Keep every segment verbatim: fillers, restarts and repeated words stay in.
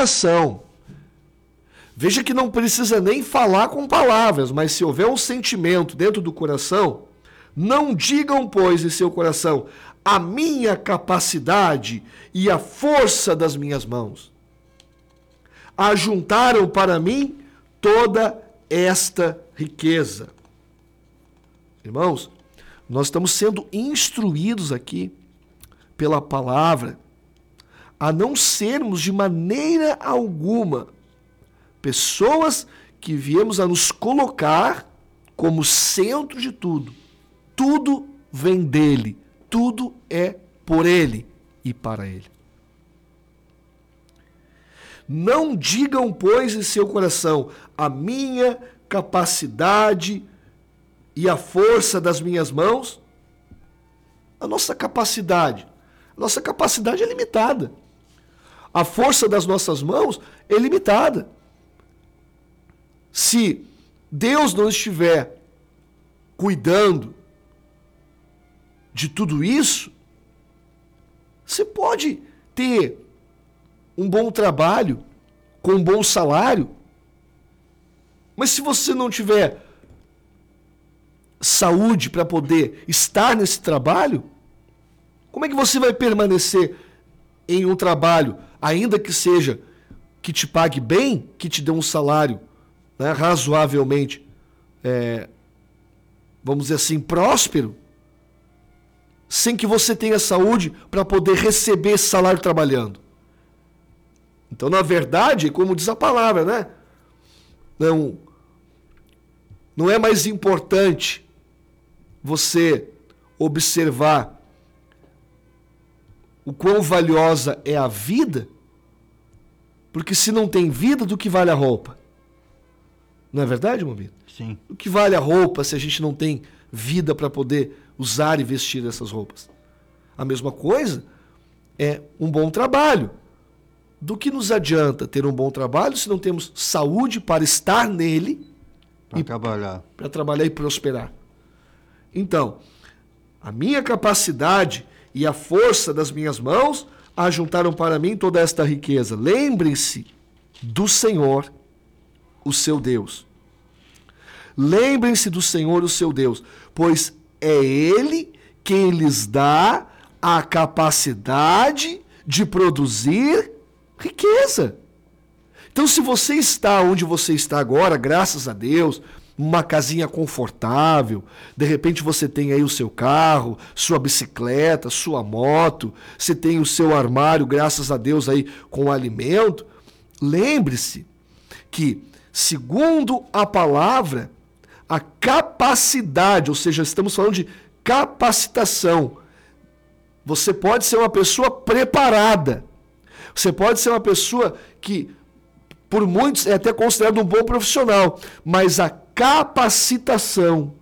coração. Veja que não precisa nem falar com palavras, mas se houver um sentimento dentro do coração, não digam, pois, em seu coração, a minha capacidade e a força das minhas mãos ajuntaram para mim toda esta riqueza. Irmãos, nós estamos sendo instruídos aqui pela palavra a não sermos de maneira alguma pessoas que viemos a nos colocar como centro de tudo. Tudo vem dele, tudo é por ele e para ele. Não digam, pois, em seu coração, a minha capacidade e a força das minhas mãos. A nossa capacidade, a nossa capacidade é limitada. A força das nossas mãos é limitada. Se Deus não estiver cuidando de tudo isso, você pode ter um bom trabalho, com um bom salário, mas se você não tiver saúde para poder estar nesse trabalho, como é que você vai permanecer em um trabalho, ainda que seja que te pague bem, que te dê um salário, né, razoavelmente, é, vamos dizer assim, próspero, sem que você tenha saúde para poder receber esse salário trabalhando? Então, na verdade, como diz a palavra, né? Não, não é mais importante você observar o quão valiosa é a vida, porque se não tem vida, do que vale a roupa? Não é verdade, Momito? Sim. O que vale a roupa se a gente não tem vida para poder usar e vestir essas roupas? A mesma coisa é um bom trabalho. Do que nos adianta ter um bom trabalho se não temos saúde para estar nele para trabalhar, para trabalhar e prosperar? Então, a minha capacidade e a força das minhas mãos ajuntaram para mim toda esta riqueza. Lembrem-se do Senhor, o seu Deus. Lembrem-se do Senhor, o seu Deus, pois é Ele quem lhes dá a capacidade de produzir riqueza. Então, se você está onde você está agora, graças a Deus, uma casinha confortável, de repente você tem aí o seu carro, sua bicicleta, sua moto, você tem o seu armário, graças a Deus, aí com alimento, lembre-se que, segundo a palavra, a capacidade, ou seja, estamos falando de capacitação, você pode ser uma pessoa preparada. Você pode ser uma pessoa que, por muitos, é até considerado um bom profissional, mas a capacitação,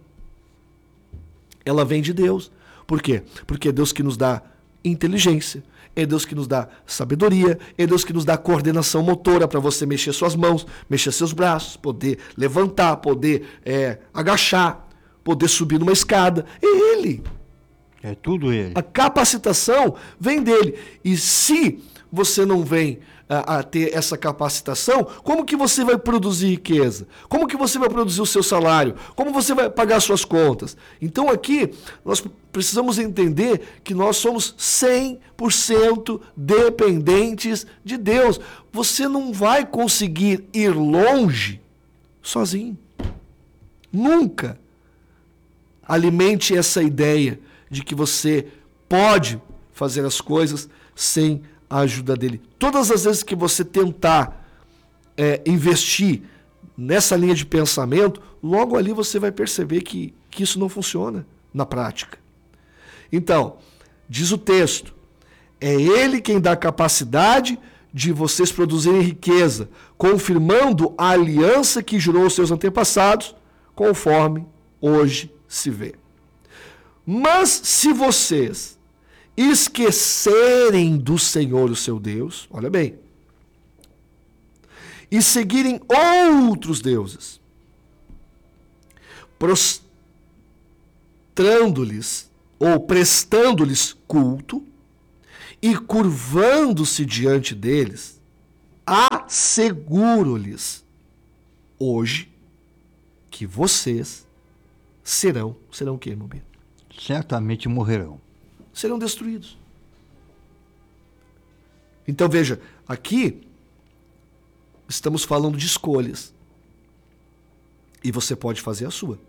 ela vem de Deus. Por quê? Porque é Deus que nos dá inteligência, é Deus que nos dá sabedoria, é Deus que nos dá coordenação motora para você mexer suas mãos, mexer seus braços, poder levantar, poder é, agachar, poder subir numa escada. É Ele. É tudo Ele. A capacitação vem dele. E se você não vem a, a ter essa capacitação, como que você vai produzir riqueza? Como que você vai produzir o seu salário? Como você vai pagar suas contas? Então aqui nós precisamos entender que nós somos cem por cento dependentes de Deus. Você não vai conseguir ir longe sozinho. Nunca alimente essa ideia de que você pode fazer as coisas sem a ajuda dele. Todas as vezes que você tentar é, investir nessa linha de pensamento, logo ali você vai perceber que, que isso não funciona na prática. Então, diz o texto, é Ele quem dá capacidade de vocês produzirem riqueza, confirmando a aliança que jurou aos seus antepassados, conforme hoje se vê. Mas se vocês esquecerem do Senhor, o seu Deus, olha bem, e seguirem outros deuses, prostrando-lhes ou prestando-lhes culto e curvando-se diante deles, a asseguro-lhes hoje que vocês serão, serão o quê, irmão Bino? Certamente morrerão. Serão destruídos. Então veja, aqui estamos falando de escolhas. E você pode fazer a sua.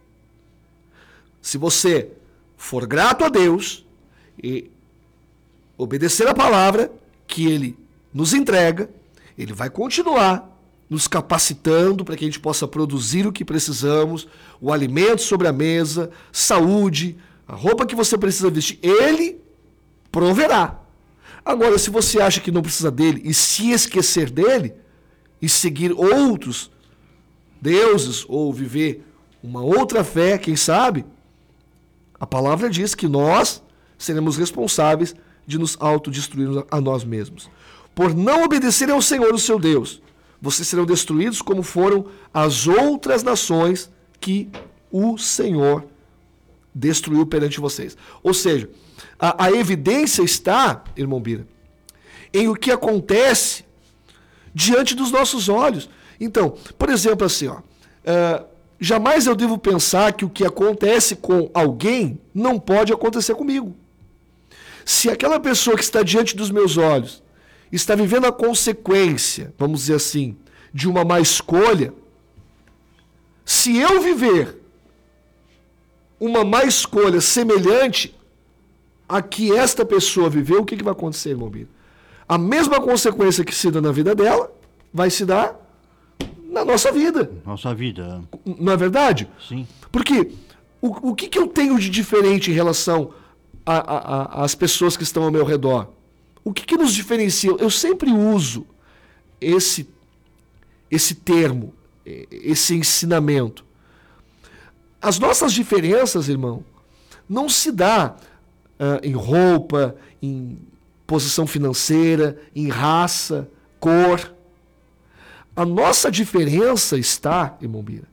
Se você for grato a Deus e obedecer a palavra que Ele nos entrega, Ele vai continuar nos capacitando para que a gente possa produzir o que precisamos, o alimento sobre a mesa, saúde, a roupa que você precisa vestir. Ele proverá. Agora, se você acha que não precisa dele e se esquecer dele e seguir outros deuses ou viver uma outra fé, quem sabe, a palavra diz que nós seremos responsáveis de nos autodestruir a nós mesmos. Por não obedecerem ao Senhor, o seu Deus, vocês serão destruídos como foram as outras nações que o Senhor destruiu perante vocês. Ou seja, a, a evidência está, irmão Bira, em o que acontece diante dos nossos olhos. Então, por exemplo, assim, ó, uh, jamais eu devo pensar que o que acontece com alguém não pode acontecer comigo. Se aquela pessoa que está diante dos meus olhos está vivendo a consequência, vamos dizer assim, de uma má escolha, se eu viver uma má escolha semelhante a que esta pessoa viveu, o que, que vai acontecer, irmão Bino? A mesma consequência que se dá na vida dela, vai se dar na nossa vida. Nossa vida. Não é verdade? Sim. Porque o, o que, que eu tenho de diferente em relação às pessoas que estão ao meu redor? O que, que nos diferencia? Eu sempre uso esse, esse termo, esse ensinamento. As nossas diferenças, irmão, não se dá uh, em roupa, em posição financeira, em raça, cor. A nossa diferença está, irmão Bira,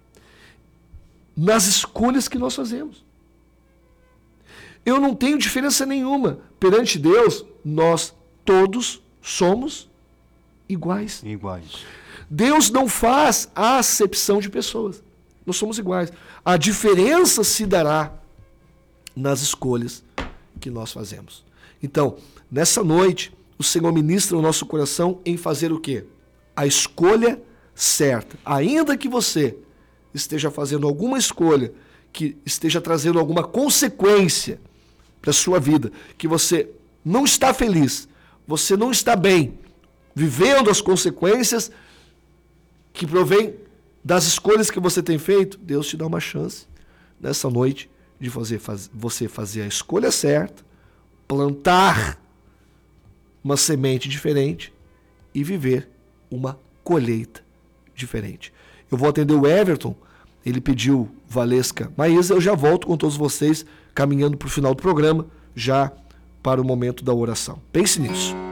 nas escolhas que nós fazemos. Eu não tenho diferença nenhuma. Perante Deus, nós todos somos iguais. Iguais. Deus não faz a acepção de pessoas. Nós somos iguais. A diferença se dará nas escolhas que nós fazemos. Então, nessa noite, o Senhor ministra o nosso coração em fazer o quê? A escolha certa. Ainda que você esteja fazendo alguma escolha que esteja trazendo alguma consequência para a sua vida, que você não está feliz, você não está bem, vivendo as consequências que provém das escolhas que você tem feito, Deus te dá uma chance nessa noite de fazer, faz, você fazer a escolha certa, plantar uma semente diferente e viver uma colheita diferente. Eu vou atender o Everton, ele pediu Valesca Maísa, eu já volto com todos vocês, caminhando para o final do programa, já para o momento da oração. Pense nisso.